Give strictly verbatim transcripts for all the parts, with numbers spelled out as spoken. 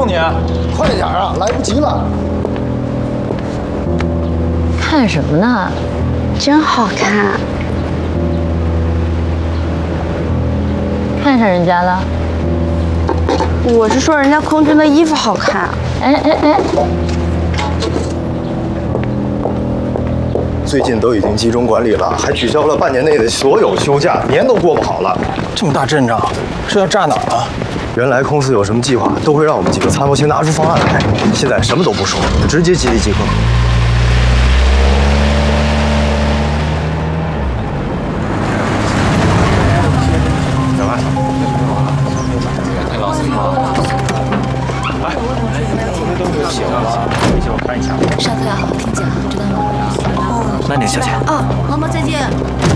你，快点啊，来不及了。 看什么呢？ 真好看。 看上人家了？ 我是说人家空军的衣服好看。 哎哎哎！ 最近都已经集中管理了，还取消了半年内的所有休假，年都过不好了。 这么大阵仗，是要炸哪儿啊？ 原来公司有什么计划，都会让我们几个参谋先拿出方案来，现在什么都不说，直接集体集合。小白，老师好。来，这些都写完了，一起我看一下。 上课要好好听讲，知道吗？哦。 慢点，小姐。 哦，毛毛再见。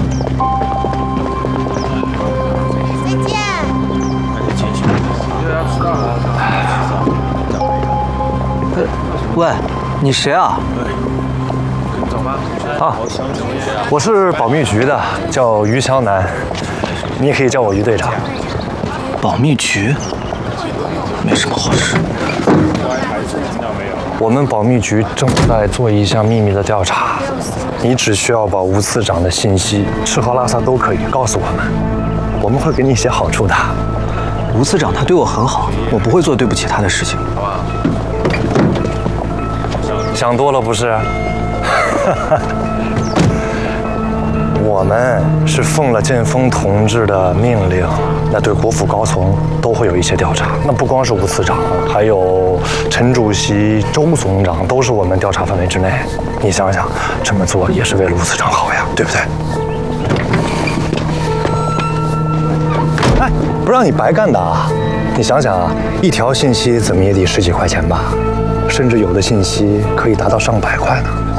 再见。 喂，你谁啊？ 啊，我是保密局的，叫于湘南，你也可以叫我于队长。 保密局？没什么好事。 我们保密局正在做一项秘密的调查，你只需要把吴次长的信息，吃喝拉撒都可以告诉我们，我们会给你一些好处的。 吴次长他对我很好，我不会做对不起他的事情。 想多了不是？我们是奉了建锋同志的命令，那对国府高层都会有一些调查。那不光是吴次长，还有陈主席、周总长，都是我们调查范围之内。你想想，这么做也是为了吴次长好呀，对不对？哎，不让你白干的啊！你想想啊，一条信息怎么也得十几块钱吧，甚至有的信息可以达到上百块呢。